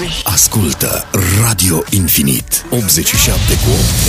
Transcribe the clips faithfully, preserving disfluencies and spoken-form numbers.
Ascultă Radio Infinit optzeci și șapte cu opt.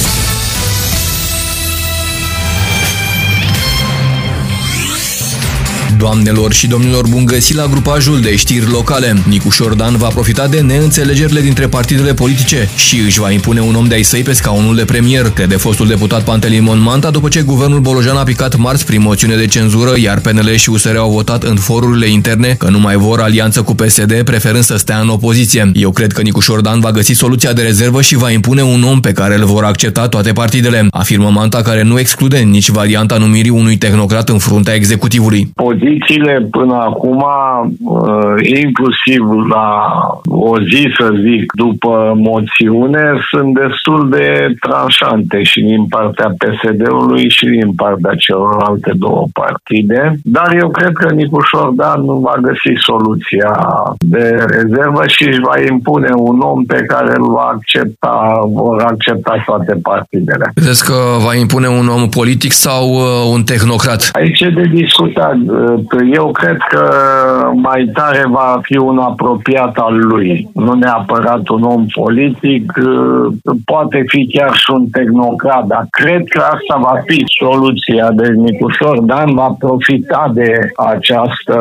Doamnelor și domnilor, bun găsit la grupajul de știri locale. Nicu Șordan va profita de neînțelegerile dintre partidele politice și își va impune un om de-ai săi pe scaunul de premier, crede fostul deputat Pantelimon Manta, după ce guvernul Bolojan a picat marți prin moțiune de cenzură, iar P N L și U S R au votat în forurile interne că nu mai vor alianță cu P S D, preferând să stea în opoziție. Eu cred că Nicu Șordan va găsi soluția de rezervă și va impune un om pe care îl vor accepta toate partidele, afirmă Manta, care nu exclude nici varianta numirii unui tehnocrat în fruntea executivului. Pozițiile până acum, inclusiv la o zi, să zic, după moțiune, sunt destul de tranșante și din partea P S D-ului și din partea celorlalte două partide, dar eu cred că Nicu Șordan va găsi soluția de rezervă și își va impune un om pe care îl va accepta, vor accepta toate partidele. Credeți că va impune un om politic sau un tehnocrat? Aici e de discutat. Eu cred că mai tare va fi un apropiat al lui, nu neapărat un om politic, poate fi chiar și un tehnocrat, dar cred că asta va fi soluția. Deci Nicu Șordan va profita de această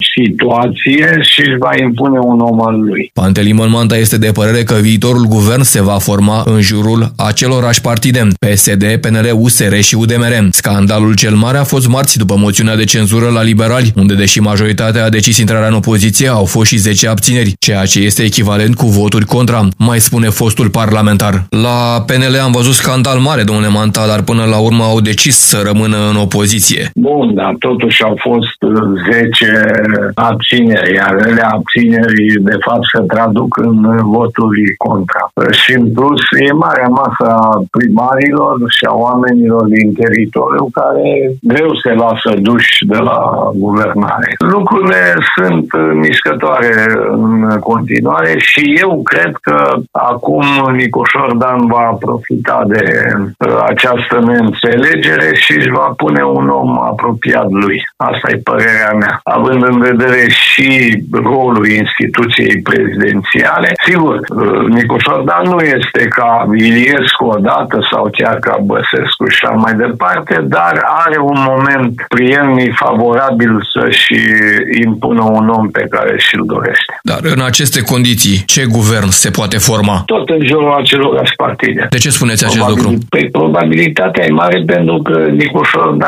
situație și își va impune un om al lui. Pantelimon Manta este de părere că viitorul guvern se va forma în jurul acelorași partide, P S D, P N L, U S R și U D M R. Scandalul cel mare a fost marți după moțiunea de cenzură la Liberali, unde, deși majoritatea a decis intrarea în opoziție, au fost și zece abțineri, ceea ce este echivalent cu voturi contra, mai spune fostul parlamentar. La P N L am văzut scandal mare, domnule Manta, dar până la urmă au decis să rămână în opoziție. Bun, dar totuși au fost zece abțineri, iar ele abțineri, de fapt, se traduc în voturi contra. Și în plus, e marea masă a primarilor și a oamenilor din teritoriu care greu se lasă duși de la guvernare. Lucrurile sunt mișcătoare în continuare și eu cred că acum Nicu Șordan va profita de această neînțelegere și își va pune un om apropiat lui. Asta e părerea mea. Având în vedere și rolul instituției prezidențiale, sigur, Nicu Șordan nu este ca Iliescu odată sau chiar ca Băsescu și așa mai departe, dar are un moment prielnic favorabil să-și impună un om pe care și-l dorește. Dar în aceste condiții, ce guvern se poate forma? Tot în jurul acelorlași partide. De ce spuneți acest Probabil, lucru? Păi probabilitatea e mare pentru că Nicu Șordan